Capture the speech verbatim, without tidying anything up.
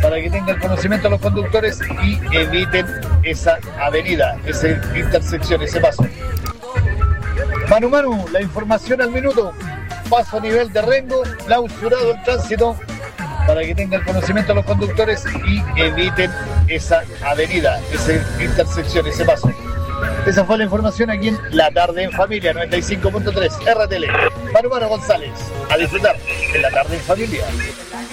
para que tengan conocimiento los conductores y eviten esa avenida, esa intersección, ese paso. Manu Manu, la información al minuto. Paso a nivel de Rengo, clausurado el tránsito para que tengan conocimiento los conductores y eviten esa avenida, esa intersección, ese paso. Esa fue la información aquí en La Tarde en Familia, noventa y cinco punto tres R T L. Manu Manu González, a disfrutar de La Tarde en Familia.